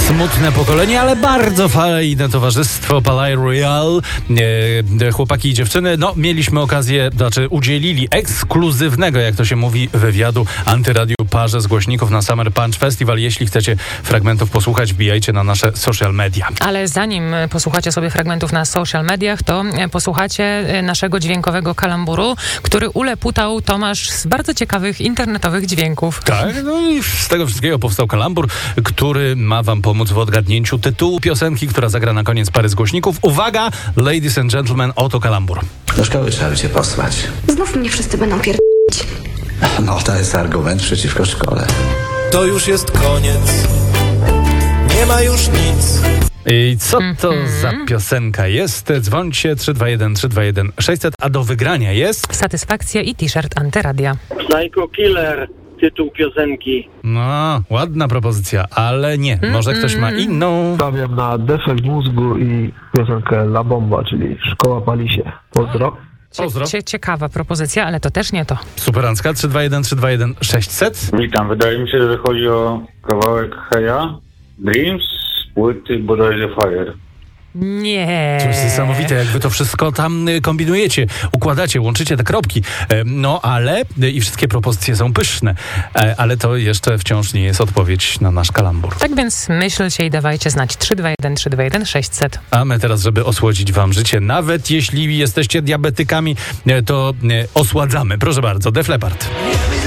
Smutne pokolenie, ale bardzo fajne towarzystwo Palais Royal. Chłopaki i dziewczyny, mieliśmy okazję, udzielili ekskluzywnego, jak to się mówi, wywiadu Antyradiu parze z głośników na Summer Punch Festival. Jeśli chcecie fragmentów posłuchać, wbijajcie na nasze social media. Ale zanim posłuchacie sobie fragmentów na social mediach, to posłuchacie naszego dźwiękowego kalamburu, który uleputał Tomasz z bardzo ciekawych internetowych dźwięków. Tak, i z tego wszystkiego powstał kalambur, który ma wam pomóc w odgadnięciu tytułu piosenki, która zagra na koniec pary z głośników. Uwaga, ladies and gentlemen, oto kalambur. Do szkoły trzeba by cię posłać. Znów mnie wszyscy będą pierdolić. No, to jest argument przeciwko szkole. To już jest koniec. Nie ma już nic. I co to za piosenka jest? Dzwońcie 321 321 600, a do wygrania jest... Satysfakcja i t-shirt Antyradia. Psycho Killer, tytuł piosenki. No, ładna propozycja, ale nie. Może ktoś ma inną. Stawiam na defekt mózgu i piosenkę La Bomba, czyli Szkoła pali się. Pozdro. Pozdro. Ciekawa propozycja, ale to też nie to. Superancka 321 321 600. Witam, wydaje mi się, że chodzi o kawałek Heja, Dreams, z płyty bodajże Fire. Nie. To jest niesamowite, jak wy to wszystko tam kombinujecie, układacie, łączycie te kropki. Ale i wszystkie propozycje są pyszne. Ale to jeszcze wciąż nie jest odpowiedź na nasz kalambur. Tak więc myślcie i dawajcie znać 321 321 600. A my teraz, żeby osłodzić wam życie, nawet jeśli jesteście diabetykami, to osładzamy. Proszę bardzo, Def Leppard.